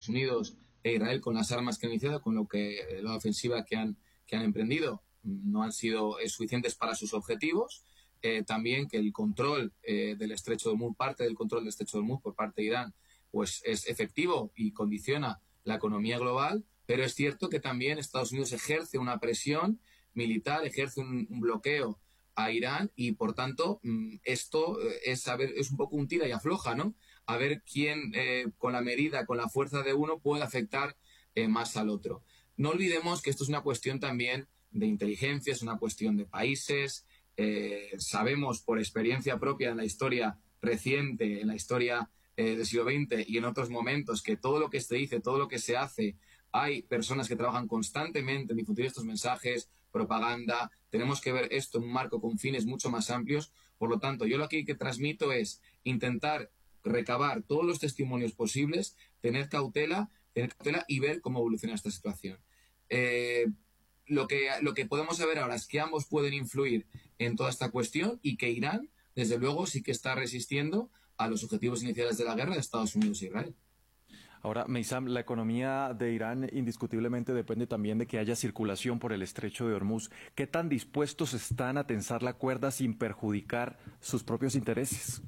Unidos e Israel con las armas que han iniciado, con la ofensiva que han emprendido, no han sido suficientes para sus objetivos. También que el control del Estrecho de Hormuz, parte del control del Estrecho de Hormuz por parte de Irán, pues es efectivo y condiciona la economía global, pero es cierto que también Estados Unidos ejerce una presión militar, ejerce un bloqueo a Irán y, por tanto, esto es un poco un tira y afloja, ¿no? A ver quién, con la medida, con la fuerza de uno, puede afectar más al otro. No olvidemos que esto es una cuestión también de inteligencia, es una cuestión de países. Sabemos por experiencia propia en la historia reciente, en la historia del siglo XX y en otros momentos, que todo lo que se dice, todo lo que se hace, hay personas que trabajan constantemente en difundir estos mensajes, propaganda. Tenemos que ver esto en un marco con fines mucho más amplios. Por lo tanto, yo lo que transmito es intentar recabar todos los testimonios posibles, tener cautela y ver cómo evoluciona esta situación. Lo que podemos saber ahora es que ambos pueden influir en toda esta cuestión y que Irán, desde luego, sí que está resistiendo a los objetivos iniciales de la guerra de Estados Unidos e Israel. Ahora, Meissam, la economía de Irán indiscutiblemente depende también de que haya circulación por el Estrecho de Hormuz. ¿Qué tan dispuestos están a tensar la cuerda sin perjudicar sus propios intereses?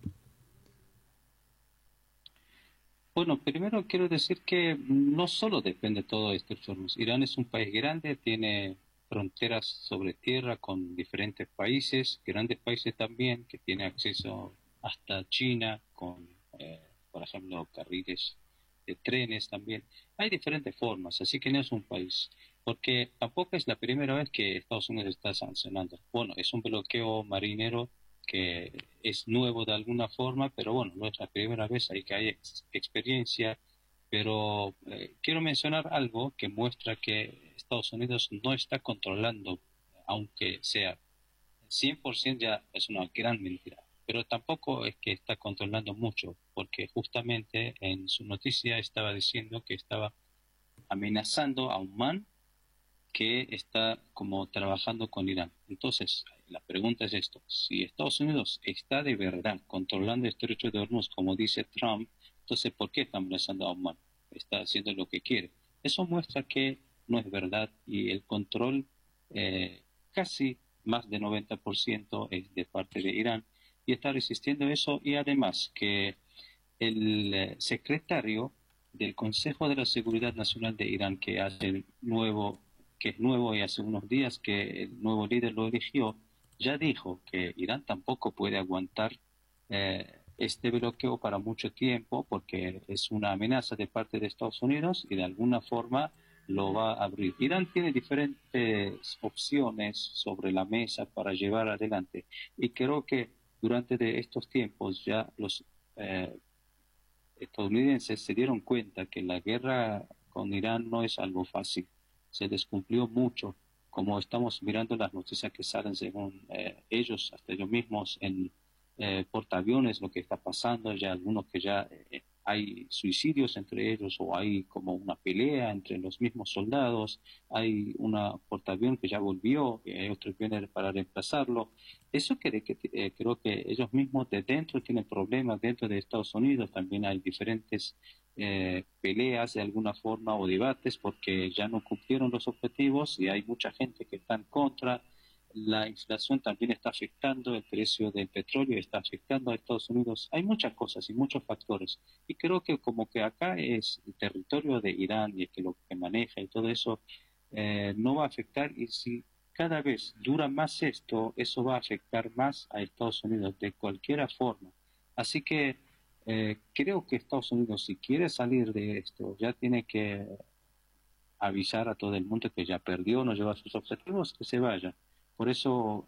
Bueno, primero quiero decir que no solo depende todo de Estrecho de Hormuz. Irán es un país grande, tiene fronteras sobre tierra con diferentes países, grandes países también, que tiene acceso hasta China con, por ejemplo, carriles de trenes también. Hay diferentes formas, así que no es un país. Porque tampoco es la primera vez que Estados Unidos está sancionando. Bueno, es un bloqueo marinero que es nuevo de alguna forma, pero bueno, no es la primera vez, hay que hay experiencia. Pero quiero mencionar algo que muestra que Estados Unidos no está controlando, aunque sea 100% ya es una gran mentira, pero tampoco es que está controlando mucho, porque justamente en su noticia estaba diciendo que estaba amenazando a Oman, que está como trabajando con Irán. Entonces, la pregunta es esto: si Estados Unidos está de verdad controlando el Estrecho de Hormuz, como dice Trump, entonces ¿por qué está amenazando a Oman? Está haciendo lo que quiere. Eso muestra que no es verdad y el control casi más de 90% es de parte de Irán y está resistiendo eso. Y además que el secretario del Consejo de la Seguridad Nacional de Irán, que es nuevo y hace unos días que el nuevo líder lo eligió, ya dijo que Irán tampoco puede aguantar este bloqueo para mucho tiempo porque es una amenaza de parte de Estados Unidos y de alguna forma lo va a abrir. Irán tiene diferentes opciones sobre la mesa para llevar adelante y creo que durante estos tiempos ya los estadounidenses se dieron cuenta que la guerra con Irán no es algo fácil. Se les cumplió mucho, como estamos mirando las noticias que salen según ellos, hasta ellos mismos, en portaaviones, lo que está pasando, ya algunos que ya hay suicidios entre ellos o hay como una pelea entre los mismos soldados, hay una portaavión que ya volvió, hay otros que vienen para reemplazarlo. Eso creo que ellos mismos de dentro tienen problemas, dentro de Estados Unidos también hay diferentes peleas de alguna forma o debates porque ya no cumplieron los objetivos y hay mucha gente que está en contra. La inflación también está afectando, el precio del petróleo está afectando a Estados Unidos. Hay muchas cosas y muchos factores. Y creo que como que acá es el territorio de Irán y que lo que maneja y todo eso no va a afectar. Y si cada vez dura más esto, eso va a afectar más a Estados Unidos de cualquier forma. Así que creo que Estados Unidos, si quiere salir de esto, ya tiene que avisar a todo el mundo que ya perdió, no lleva sus objetivos, que se vaya. Por eso,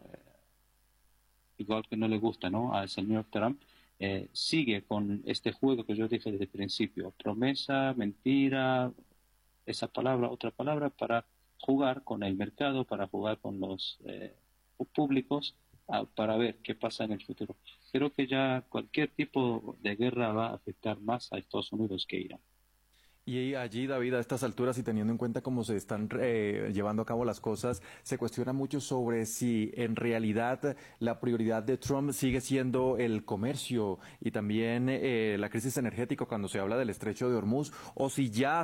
igual que no le gusta, ¿no?, al señor Trump, sigue con este juego que yo dije desde el principio: promesa, mentira, esa palabra, otra palabra, para jugar con el mercado, para jugar con los públicos, para ver qué pasa en el futuro. Creo que ya cualquier tipo de guerra va a afectar más a Estados Unidos que Irán. Y allí, David, a estas alturas y teniendo en cuenta cómo se están llevando a cabo las cosas, se cuestiona mucho sobre si en realidad la prioridad de Trump sigue siendo el comercio y también la crisis energética cuando se habla del Estrecho de Hormuz, o si ya